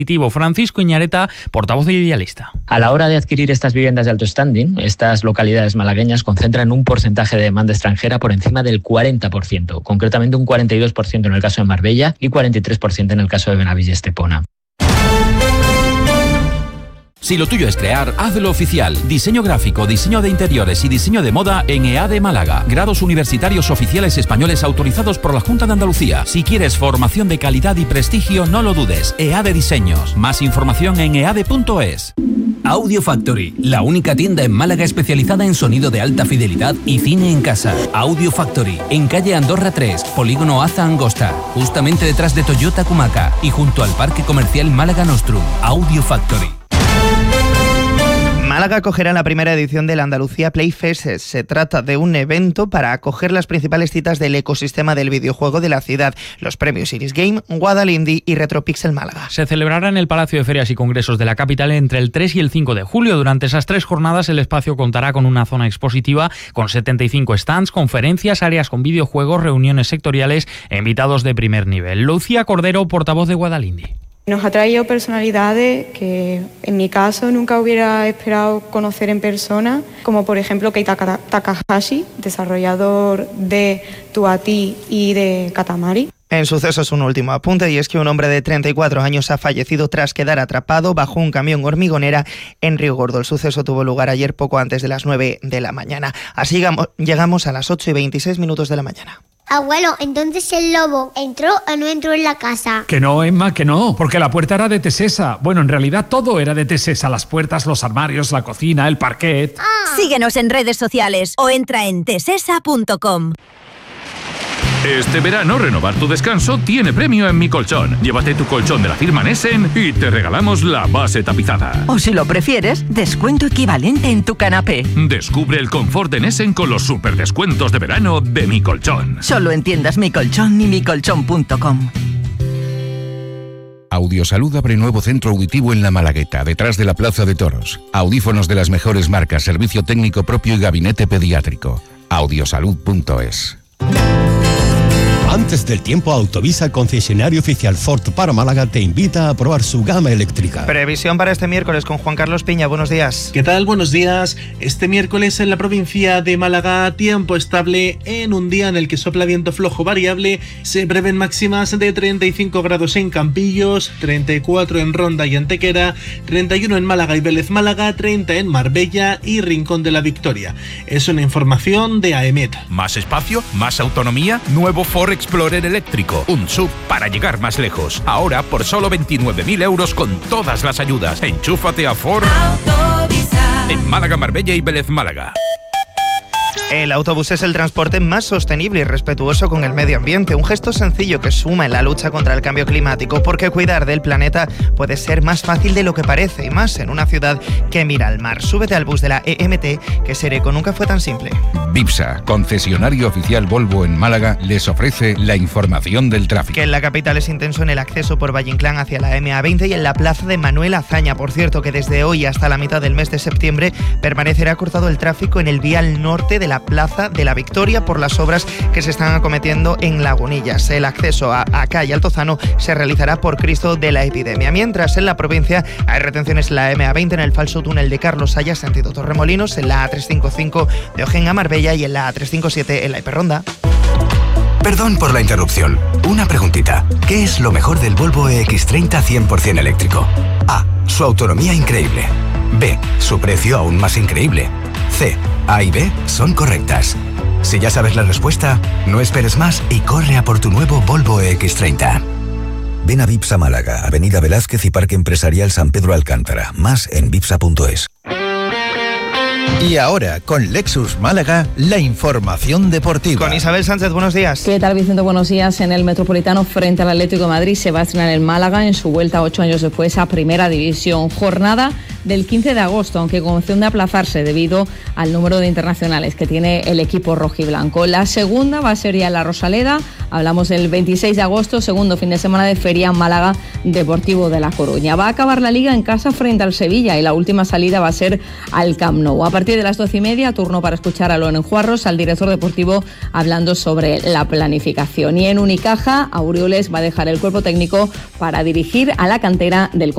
Francisco Iñareta, portavoz de Idealista. A la hora de adquirir estas viviendas de alto standing, estas localidades malagueñas concentran un porcentaje de demanda extranjera por encima del 40%, concretamente un 42% en el caso de Marbella y 43% en el caso de Benavís y Estepona. Si lo tuyo es crear, hazlo oficial. Diseño gráfico, diseño de interiores y diseño de moda en EADE Málaga. Grados universitarios oficiales españoles autorizados por la Junta de Andalucía. Si quieres formación de calidad y prestigio, no lo dudes. EADE Diseños. Más información en eade.es. Audio Factory, la única tienda en Málaga especializada en sonido de alta fidelidad y cine en casa. Audio Factory, en calle Andorra 3, Polígono Aza Angosta, justamente detrás de Toyota Cumaca y junto al Parque Comercial Málaga Nostrum. Audio Factory. Málaga acogerá la primera edición del Andalucía Play Fest. Se trata de un evento para acoger las principales citas del ecosistema del videojuego de la ciudad, los premios Iris Game, Guadalindí y Retropixel Málaga. Se celebrará en el Palacio de Ferias y Congresos de la capital entre el 3 y el 5 de julio. Durante esas 3 jornadas el espacio contará con una zona expositiva con 75 stands, conferencias, áreas con videojuegos, reuniones sectoriales e invitados de primer nivel. Lucía Cordero, portavoz de Guadalindí. Nos ha traído personalidades que en mi caso nunca hubiera esperado conocer en persona, como por ejemplo Keita Takahashi, desarrollador de Tuati y de Katamari. En sucesos, un último apunte, y es que un hombre de 34 años ha fallecido tras quedar atrapado bajo un camión hormigonera en Río Gordo. El suceso tuvo lugar ayer poco antes de las 9 de la mañana. Así llegamos a las 8:26 de la mañana. Abuelo, entonces el lobo ¿entró o no entró en la casa? Que no, Emma, que no, porque la puerta era de Tesesa. Bueno, en realidad todo era de Tesesa, las puertas, los armarios, la cocina, el parquet. Síguenos en redes sociales o entra en tesesa.com. Este verano, renovar tu descanso tiene premio en Mi Colchón. Llévate tu colchón de la firma Nessen y te regalamos la base tapizada. O si lo prefieres, descuento equivalente en tu canapé. Descubre el confort de Nessen con los super descuentos de verano de Mi Colchón. Solo en tiendas Mi Colchón y micolchón.com. Audiosalud abre nuevo centro auditivo en La Malagueta, detrás de la Plaza de Toros. Audífonos de las mejores marcas, servicio técnico propio y gabinete pediátrico. Audiosalud.es. Antes del tiempo, Autovisa, concesionario oficial Ford para Málaga, te invita a probar su gama eléctrica. Previsión para este miércoles con Juan Carlos Piña. Buenos días. ¿Qué tal? Buenos días. Este miércoles en la provincia de Málaga, tiempo estable en un día en el que sopla viento flojo variable. Se prevén máximas de 35 grados en Campillos, 34 en Ronda y Antequera, 31 en Málaga y Vélez Málaga, 30 en Marbella y Rincón de la Victoria. Es una información de AEMET. Más espacio, más autonomía, nuevo Ford Explorer eléctrico, un SUV para llegar más lejos. Ahora por solo 29.000 euros con todas las ayudas. Enchúfate a Ford en Málaga, Marbella y Vélez Málaga. El autobús es el transporte más sostenible y respetuoso con el medio ambiente, un gesto sencillo que suma en la lucha contra el cambio climático, porque cuidar del planeta puede ser más fácil de lo que parece, y más en una ciudad que mira al mar. Súbete al bus de la EMT, que Sereco nunca fue tan simple. Bipsa, concesionario oficial Volvo en Málaga, les ofrece la información del tráfico. Que en la capital es intenso en el acceso por Valle Inclán hacia la MA20 y en la plaza de Manuel Azaña. Por cierto, que desde hoy hasta la mitad del mes de septiembre permanecerá cortado el tráfico en el vial norte de la Plaza de la Victoria por las obras que se están acometiendo en Lagunillas. El acceso a calle Altozano se realizará por Cristo de la Epidemia. Mientras en la provincia hay retenciones en la MA20 en el falso túnel de Carlos Sayas sentido Torremolinos, en la A355 de Ojén a Marbella y en la A357 en la Hiperronda. Perdón por la interrupción. Una preguntita. ¿Qué es lo mejor del Volvo EX30 100% eléctrico? A. Su autonomía increíble. B. Su precio aún más increíble. C. A y B son correctas. Si ya sabes la respuesta, no esperes más y corre a por tu nuevo Volvo EX30. Ven a Vipsa Málaga, Avenida Velázquez y Parque Empresarial San Pedro Alcántara. Más en vipsa.es. Y ahora, con Lexus Málaga, la información deportiva. Con Isabel Sánchez, buenos días. ¿Qué tal, Vicente? Buenos días. En el Metropolitano frente al Atlético de Madrid se va a estrenar el Málaga en su vuelta 8 años después a Primera División. Jornada del 15 de agosto, aunque con opción de aplazarse debido al número de internacionales que tiene el equipo rojiblanco. La segunda va a ser ya en la Rosaleda. Hablamos del 26 de agosto, segundo fin de semana de feria, Málaga Deportivo de La Coruña. Va a acabar la Liga en casa frente al Sevilla y la última salida va a ser al Camp Nou. A partir de las 12:30, turno para escuchar a Loren Juarros, al director deportivo, hablando sobre la planificación. Y en Unicaja, Aureoles va a dejar el cuerpo técnico para dirigir a la cantera del